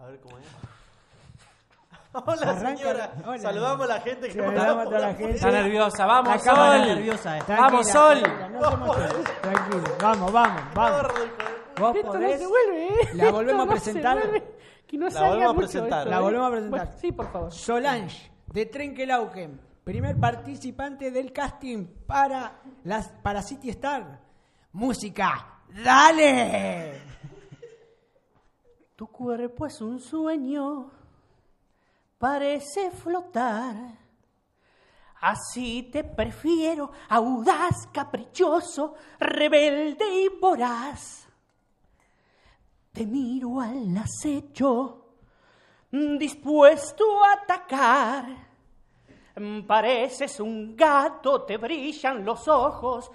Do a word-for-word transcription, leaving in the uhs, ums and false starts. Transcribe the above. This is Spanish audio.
A ver cómo es. Hola, señora. Hola. Saludamos a la gente que está, por la gente. Está nerviosa. Vamos, Acá Sol. está nerviosa. Eh. Vamos, Sol. No tranquilo. Vamos, vamos, vamos. Vos Esto podés. no se vuelve, ¿eh? La volvemos Esto a presentar. No se vuelve. Que no la volvemos a presentar. Esto, la ¿eh? volvemos a presentar. Bueno, sí, por favor. Solange, de Trenkelauken, primer participante del casting para, las, para City Star. Música, ¡dale! Tu cuerpo es un sueño, parece flotar. Así te prefiero, audaz, caprichoso, rebelde y voraz. Te miro al acecho, dispuesto a atacar. Pareces un gato, te brillan los ojos,